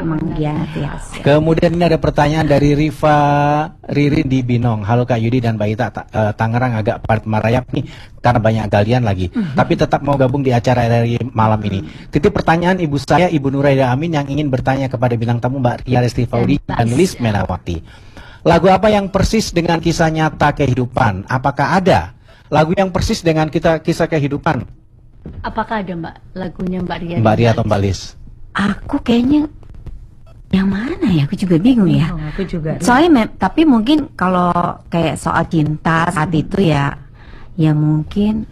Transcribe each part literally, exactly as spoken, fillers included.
mengkhianati hasil. Kemudian ini ada pertanyaan dari Riva Ririn di Binong. Halo Kak Yudi dan Mbak Ita, ta, uh, Tangerang agak padat merayap nih karena banyak galian lagi. Mm-hmm. Tapi tetap mau gabung di acara R R I malam ini. Titip pertanyaan ibu saya, Ibu Nuraida Amin, yang ingin bertanya kepada bintang tamu Mbak Ria Lesti Faudi dan Liz Melawati. Lagu apa yang persis dengan kisah nyata kehidupan? Apakah ada lagu yang persis dengan kita kisah kehidupan? Apakah ada Mbak lagunya Mbak Ria? Mbak Ria atau Mbak Liz? Aku kayaknya yang mana ya? Aku juga bingung ya. Aku juga. Soalnya, tapi mungkin kalau kayak soal cinta saat itu ya, ya mungkin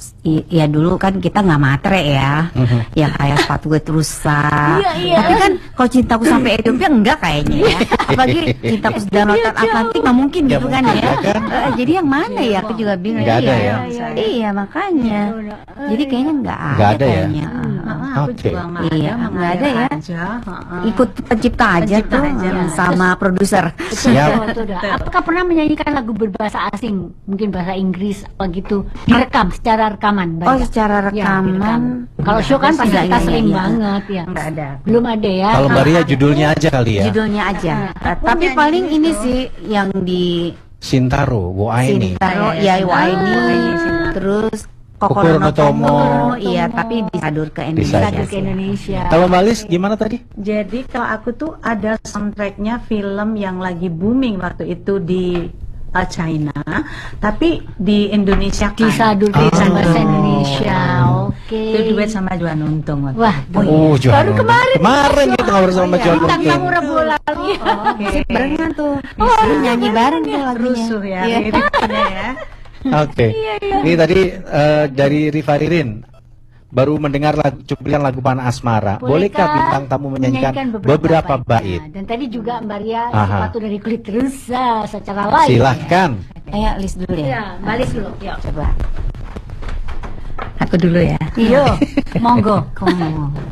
ya dulu kan kita nggak matre ya, uh-huh. ya kayak sepatu gue terusan. Iya, iya. Tapi kan kalau cintaku sampai Ethiopia enggak kayaknya ya. Apalagi cintaku sudah lautan Atlantik nggak mungkin ya, gitu kan ya. Kan? Uh, jadi yang mana ya? Aku juga bingung. Nggak ada iya, ya. Iya, iya makanya. Jadi kayaknya nggak ada, nggak ada kayaknya. Ya? Uh, aku okay. juga nggak iya, ada, nggak ada ya. Aja. Ikut pencipta aja pencipta tuh aja. sama produser. Siap. Apakah pernah menyanyikan lagu berbahasa asing, mungkin bahasa Inggris apa gitu, direkam secara rekaman? Oh, secara rekaman. Ya, kalau show kan pasti kita sering iya. banget ya. Nggak ada. Belum ada ya. Kalau Mbak Ria judulnya aja kali ya. Judulnya aja. Uh, tapi paling ini sih yang di Sintaro, Woaini. Sintaro, ya Woaini. Terus Kokoro no Tomo, iya, tapi disadur ke Indonesia. Disadur ke Indonesia. Kalau Mbak Liz gimana tadi? Jadi kalau aku tuh ada soundtracknya film yang lagi booming waktu itu di uh, China, tapi di Indonesia kan. Disadur ke Oh. bahasa Indonesia. Oke. Itu duet sama Juan Untung waktu Wah, itu. Oh, Johan baru Untung. kemarin. Kemarin kita ngobrol sama Oh, Johan iya. Bintang Untung. tamu Rabu lalu. Sip barengan tuh. Bisa nyanyi bareng tuh lagunya. Rusuh ya, Iya. liriknya ya. Oke. Ini tadi uh, dari Riva Ririn baru mendengar lagu, cuplikan lagu Panah Asmara. Bolehkah bintang tamu menyanyikan beberapa, beberapa bait? Dan tadi juga Mbak Ria Aha. sepatu dari kulit rusa secara live. Silahkan. Ayo list dulu ya. Ya, balik dulu. Yuk. Coba. Aku dulu ya. Iya. Monggo. Kamu.